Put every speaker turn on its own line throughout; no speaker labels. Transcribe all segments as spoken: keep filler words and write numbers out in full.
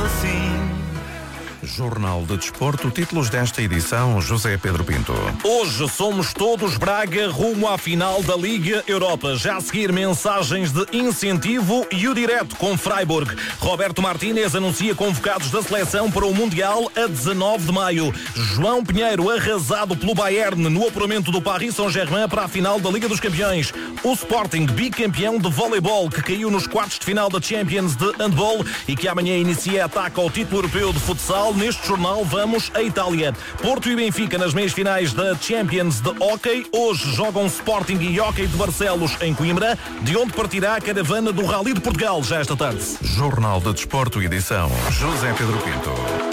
assim. Jornal de Desporto, títulos desta edição, José Pedro Pinto.
Hoje somos todos Braga rumo à final da Liga Europa. Já a seguir mensagens de incentivo e o direto com Freiburg. Roberto Martínez anuncia convocados da seleção para o Mundial a dezanove de maio. João Pinheiro arrasado pelo Bayern no apuramento do Paris Saint-Germain para a final da Liga dos Campeões. O Sporting, bicampeão de voleibol, que caiu nos quartos de final da Champions de handball e que amanhã inicia ataque ao título europeu de futsal. Neste jornal vamos à Itália. Porto e Benfica nas meias finais da Champions de Hockey. Hoje jogam Sporting e Hockey de Barcelos em Coimbra, de onde partirá a caravana do Rally de Portugal já esta tarde.
Jornal de Desporto, edição, José Pedro Pinto.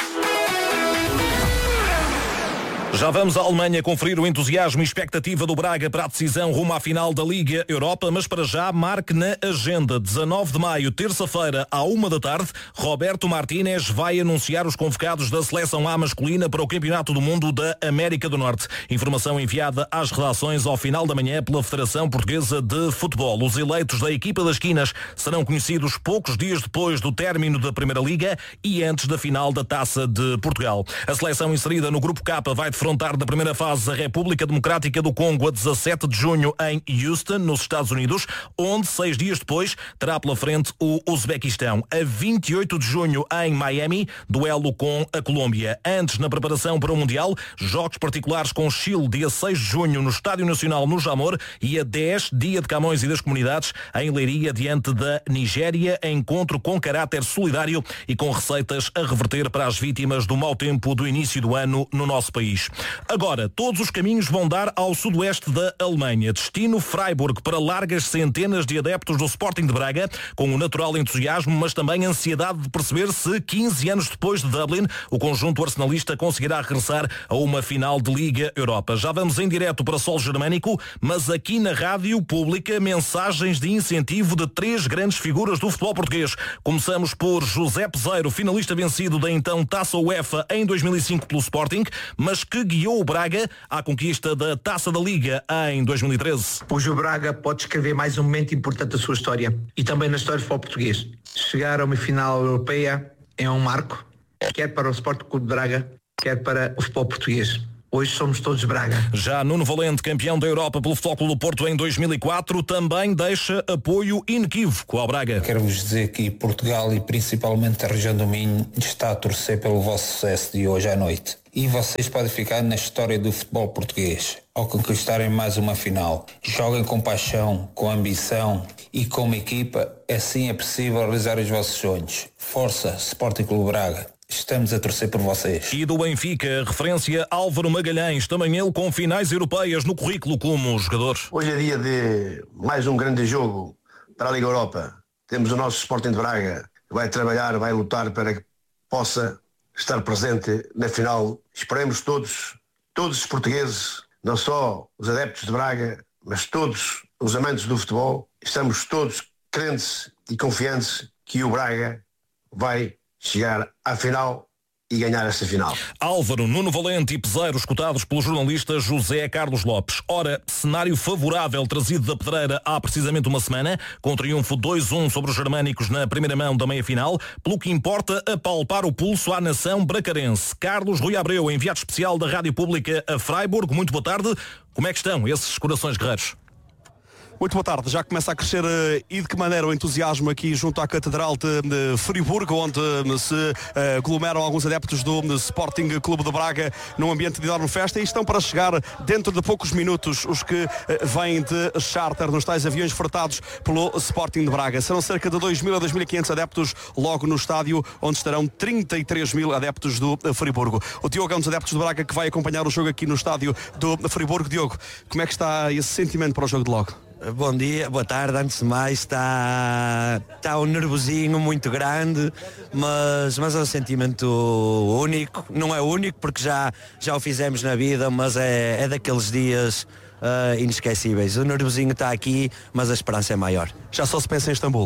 Já vamos à Alemanha conferir o entusiasmo e expectativa do Braga para a decisão rumo à final da Liga Europa, mas para já marque na agenda. dezanove de maio, terça-feira, à uma da tarde, Roberto Martínez vai anunciar os convocados da Seleção A masculina para o Campeonato do Mundo da América do Norte. Informação enviada às redações ao final da manhã pela Federação Portuguesa de Futebol. Os eleitos da equipa das Quinas serão conhecidos poucos dias depois do término da Primeira Liga e antes da final da Taça de Portugal. A seleção inserida no Grupo K vai defrontar na primeira fase a República Democrática do Congo a dezassete de junho em Houston, nos Estados Unidos, onde seis dias depois terá pela frente o Uzbequistão. A vinte e oito de junho em Miami, duelo com a Colômbia. Antes, na preparação para o Mundial, jogos particulares com Chile, dia seis de junho no Estádio Nacional no Jamor, e a dez, dia de Camões e das Comunidades, em Leiria, diante da Nigéria, encontro com caráter solidário e com receitas a reverter para as vítimas do mau tempo do início do ano no nosso país. Agora, todos os caminhos vão dar ao sudoeste da Alemanha. Destino Freiburg para largas centenas de adeptos do Sporting de Braga, com o natural entusiasmo, mas também ansiedade de perceber se, quinze anos depois de Dublin, o conjunto arsenalista conseguirá regressar a uma final de Liga Europa. Já vamos em direto para solo germânico, mas aqui na Rádio Pública, mensagens de incentivo de três grandes figuras do futebol português. Começamos por José Peseiro, finalista vencido da então Taça UEFA em dois mil e cinco pelo Sporting, mas que guiou o Braga à conquista da Taça da Liga em dois mil e treze.
Hoje o Braga pode escrever mais um momento importante da sua história e também na história do futebol português. Chegar a uma final europeia é um marco, quer para o Sporting Clube de Braga, quer para o futebol português. Hoje somos todos Braga.
Já Nuno Valente, campeão da Europa pelo Futebol Clube do Porto em dois mil e quatro, também deixa apoio inequívoco ao Braga.
Quero-vos dizer que Portugal e principalmente a região do Minho está a torcer pelo vosso sucesso de hoje à noite. E vocês podem ficar na história do futebol português ao conquistarem mais uma final. Joguem com paixão, com ambição e como equipa, assim é possível realizar os vossos sonhos. Força, Sporting Clube Braga. Estamos a torcer por vocês.
E do Benfica, referência Álvaro Magalhães, também ele com finais europeias no currículo como jogador.
Hoje é dia de mais um grande jogo para a Liga Europa. Temos o nosso Sporting de Braga, que vai trabalhar, vai lutar para que possa estar presente na final. Esperemos todos, todos os portugueses, não só os adeptos de Braga, mas todos os amantes do futebol, estamos todos crentes e confiantes que o Braga vai chegar à final e ganhar essa final.
Álvaro, Nuno Valente e Peseiro, escutados pelo jornalista José Carlos Lopes. Ora, cenário favorável trazido da Pedreira há precisamente uma semana, com triunfo dois a um sobre os germânicos na primeira mão da meia-final, pelo que importa apalpar o pulso à nação bracarense. Carlos Rui Abreu, enviado especial da Rádio Pública a Freiburg, muito boa tarde. Como é que estão esses corações guerreiros?
Muito boa tarde. Já começa a crescer uh, e de que maneira o entusiasmo aqui junto à Catedral de, de Friburgo, onde uh, se uh, aglomeram alguns adeptos do uh, Sporting Clube de Braga num ambiente de enorme festa e estão para chegar dentro de poucos minutos os que uh, vêm de charter nos tais aviões fretados pelo Sporting de Braga. Serão cerca de dois mil a dois mil e quinhentos adeptos logo no estádio, onde estarão trinta e três mil adeptos do uh, Friburgo. O Diogo é um dos adeptos de Braga que vai acompanhar o jogo aqui no estádio do Friburgo. Diogo, como é que está esse sentimento para o jogo de logo?
Bom dia, boa tarde, antes de mais está, está um nervosinho muito grande, mas, mas é um sentimento único, não é único porque já, já o fizemos na vida, mas é, é daqueles dias uh, inesquecíveis. O nervosinho está aqui, mas a esperança é maior.
Já só se pensa em Istambul?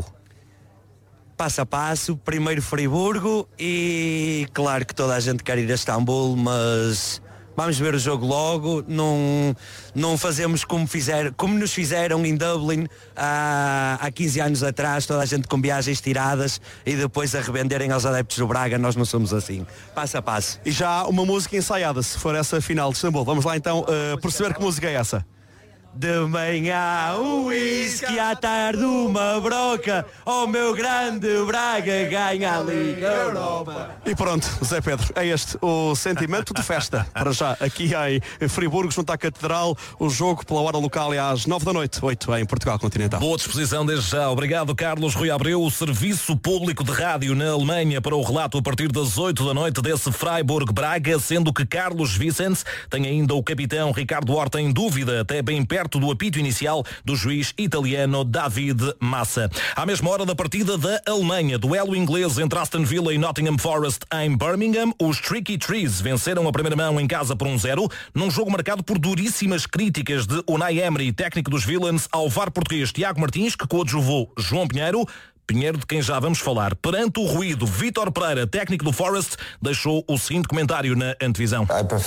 Passo a passo, primeiro Friburgo e claro que toda a gente quer ir a Istambul, mas... vamos ver o jogo logo, não, não fazemos como, fizer, como nos fizeram em Dublin há, há quinze anos atrás, toda a gente com viagens tiradas e depois a revenderem aos adeptos do Braga. Nós não somos assim, passo a passo.
E já há uma música ensaiada, se for essa final de Istambul. Vamos lá então uh, perceber que música é essa.
De manhã um whisky, à tarde uma broca, o meu grande Braga ganha a Liga Europa.
E pronto, Zé Pedro, é este o sentimento de festa para já aqui em Friburgo, junto à Catedral. O jogo pela hora local é às nove da noite, oito em Portugal Continental.
Boa disposição desde já. Obrigado, Carlos Rui Abreu. O Serviço Público de Rádio na Alemanha para o relato a partir das oito da noite desse Freiburg-Braga, sendo que Carlos Vicente tem ainda o capitão Ricardo Horta em dúvida, até bem perto do apito inicial do juiz italiano David Massa. À mesma hora da partida da Alemanha, duelo inglês entre Aston Villa e Nottingham Forest em Birmingham, os Tricky Trees venceram a primeira mão em casa por um zero, num jogo marcado por duríssimas críticas de Unai Emery, técnico dos Villains, ao V A R português Tiago Martins, que coadjuvou João Pinheiro. Pinheiro, de quem já vamos falar. Perante o ruído, Vítor Pereira, técnico do Forest, deixou o seguinte comentário na antevisão.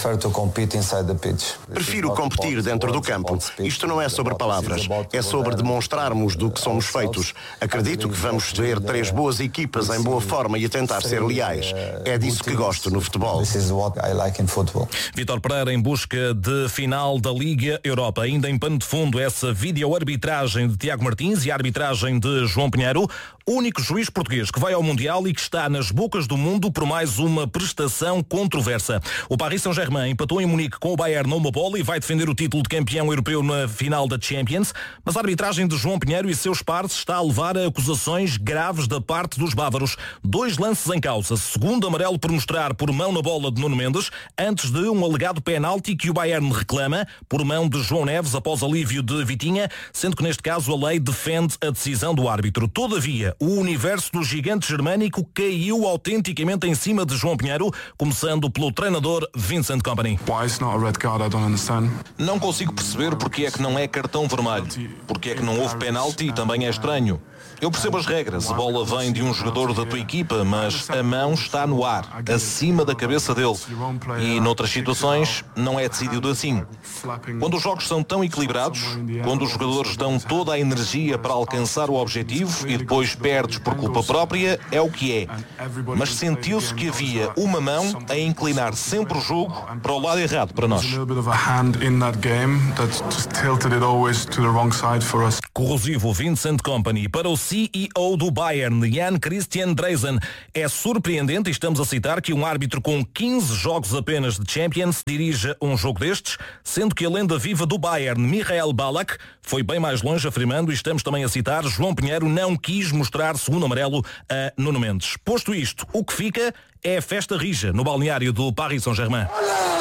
Prefiro competir dentro do campo. Isto não é sobre palavras, é sobre demonstrarmos do que somos feitos. Acredito que vamos ter três boas equipas em boa forma e a tentar ser leais. É disso que gosto no futebol.
Vítor Pereira em busca de final da Liga Europa. Ainda em pano de fundo essa videoarbitragem de Tiago Martins e a arbitragem de João Pinheiro. Único juiz português que vai ao Mundial e que está nas bocas do mundo por mais uma prestação controversa. O Paris Saint-Germain empatou em Munique com o Bayern numa bola e vai defender o título de campeão europeu na final da Champions, mas a arbitragem de João Pinheiro e seus pares está a levar a acusações graves da parte dos bávaros. Dois lances em causa. Segundo amarelo por mostrar por mão na bola de Nuno Mendes, antes de um alegado penalti que o Bayern reclama por mão de João Neves após alívio de Vitinha, sendo que neste caso a lei defende a decisão do árbitro. Todavia, o universo do gigante germânico caiu autenticamente em cima de João Pinheiro, começando pelo treinador Vincent Kompany.
Não consigo perceber porque é que não é cartão vermelho. Porque é que não houve penalti também é estranho. Eu percebo as regras, a bola vem de um jogador da tua equipa, mas a mão está no ar, acima da cabeça dele. E noutras situações não é decidido assim. Quando os jogos são tão equilibrados, quando os jogadores dão toda a energia para alcançar o objetivo e depois perdes por culpa própria, é o que é. Mas sentiu-se que havia uma mão a inclinar sempre o jogo para o lado errado para nós.
Corrosivo Vincent Kompany. Para o C E O do Bayern, Jan Christian Dreisen, é surpreendente, e estamos a citar, que um árbitro com quinze jogos apenas de Champions dirija um jogo destes, sendo que a lenda viva do Bayern, Michael Ballack, foi bem mais longe, afirmando, e estamos também a citar, João Pinheiro não quis mostrar segundo amarelo a Nuno Mendes. Posto isto, o que fica é a festa rija no balneário do Paris Saint-Germain.